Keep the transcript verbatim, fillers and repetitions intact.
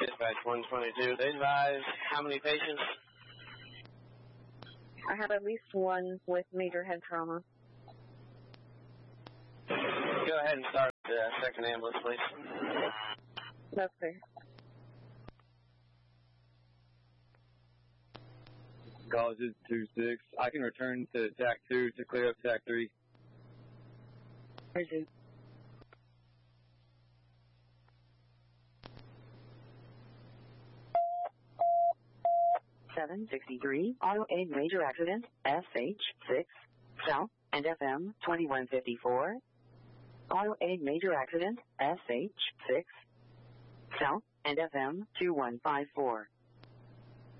Dispatch one twenty-two, they advise how many patients? I have at least one with major head trauma. Go ahead and start the second ambulance, please. That's fair. Colleges two six. I can return to T A C two to clear up T A C three. Roger. seven sixty-three, auto aid major accident, S H six, south, and F M twenty-one fifty-four. Auto aid major accident, S H six, south, and F M two one five four.